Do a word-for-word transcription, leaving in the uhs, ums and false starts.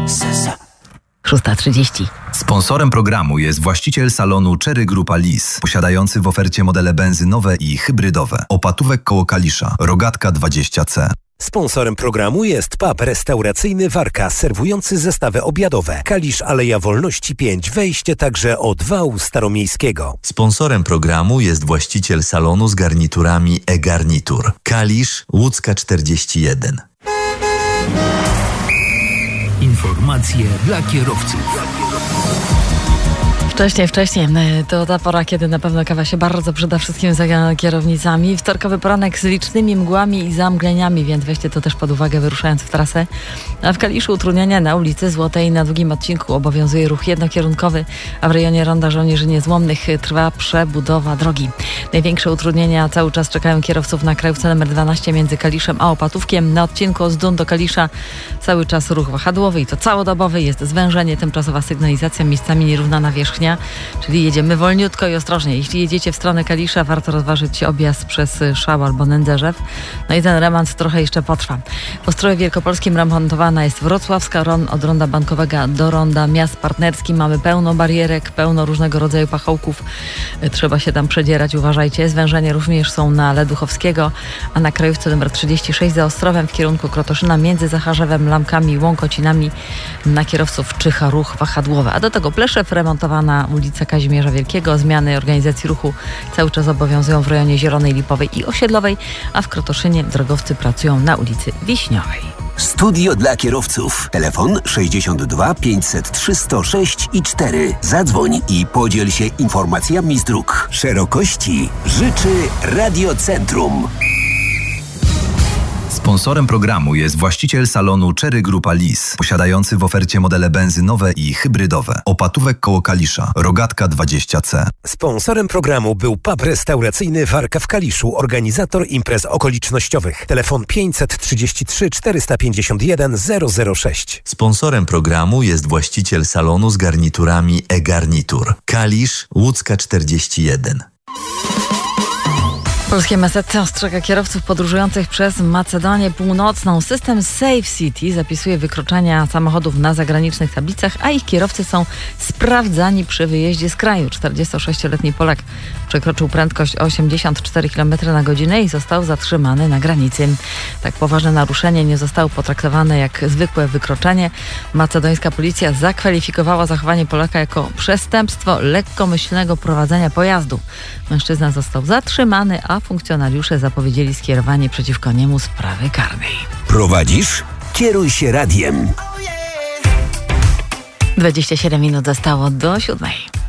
szósta trzydzieści. Sponsorem programu jest właściciel salonu Cherry Grupa Lis, posiadający w ofercie modele benzynowe i hybrydowe. Opatówek koło Kalisza, Rogatka dwadzieścia C. Sponsorem programu jest pub restauracyjny Warka, serwujący zestawy obiadowe. Kalisz, Aleja Wolności pięć, wejście także od wału staromiejskiego. Sponsorem programu jest właściciel salonu z garniturami e-garnitur. Kalisz, Łódzka czterdzieści jeden. Informacje dla kierowców. Wcześniej, wcześniej. To ta pora, kiedy na pewno kawa się bardzo przyda wszystkim za kierownicami. Wtorkowy poranek z licznymi mgłami i zamgleniami, więc weźcie to też pod uwagę, wyruszając w trasę. A w Kaliszu utrudnienia na ulicy Złotej na długim odcinku obowiązuje ruch jednokierunkowy, a w rejonie Ronda Żołnierzy Niezłomnych trwa przebudowa drogi. Największe utrudnienia cały czas czekają kierowców na krajówce nr dwanaście między Kaliszem a Opatówkiem. Na odcinku od Zdun do Kalisza cały czas ruch wahadłowy i to całodobowy. Jest zwężenie, tymczasowa sygnalizacja, miejscami nierówna nawierzchnia, czyli jedziemy wolniutko i ostrożnie. Jeśli jedziecie w stronę Kalisza, warto rozważyć objazd przez Szał albo Nędzerzew. No i ten remont trochę jeszcze potrwa. W Ostrowie Wielkopolskim remontowana jest Wrocławska Ron od ronda Bankowego do ronda Miast Partnerskich. Mamy pełno barierek, pełno różnego rodzaju pachołków. Trzeba się tam przedzierać, uważajcie. Zwężenie również są na Leduchowskiego, a na krajówce nr trzydzieści sześć za Ostrowem w kierunku Krotoszyna między Zacharzewem, Lamkami i Łąkocinami na kierowców czyha ruch wahadłowy. A do tego Pleszew, remontowana ulica Kazimierza Wielkiego. Zmiany organizacji ruchu cały czas obowiązują w rejonie Zielonej, Lipowej i Osiedlowej, a w Krotoszynie drogowcy pracują na ulicy Wiśniowej. Studio dla kierowców. Telefon sześćdziesiąt dwa pięćset trzy sto sześć i cztery. Zadzwoń i podziel się informacjami z dróg. Szerokości życzy Radiocentrum. Sponsorem programu jest właściciel salonu Cherry Grupa Lis, posiadający w ofercie modele benzynowe i hybrydowe. Opatówek koło Kalisza, Rogatka dwadzieścia C. Sponsorem programu był pub restauracyjny Warka w Kaliszu, organizator imprez okolicznościowych. Telefon pięćset trzydzieści trzy czterysta pięćdziesiąt jeden zero zero sześć. Sponsorem programu jest właściciel salonu z garniturami e-garnitur. Kalisz, Łódzka czterdzieści jeden. Polskie M S Z ostrzega kierowców podróżujących przez Macedonię Północną. System Safe City zapisuje wykroczenia samochodów na zagranicznych tablicach, a ich kierowcy są sprawdzani przy wyjeździe z kraju. czterdziestosześcioletni Polak przekroczył prędkość o osiemdziesiąt cztery kilometry na godzinę i został zatrzymany na granicy. Tak poważne naruszenie nie zostało potraktowane jak zwykłe wykroczenie. Macedońska policja zakwalifikowała zachowanie Polaka jako przestępstwo lekkomyślnego prowadzenia pojazdu. Mężczyzna został zatrzymany, a funkcjonariusze zapowiedzieli skierowanie przeciwko niemu sprawy karnej. Prowadzisz? Kieruj się radiem. dwadzieścia siedem minut zostało do siódmej.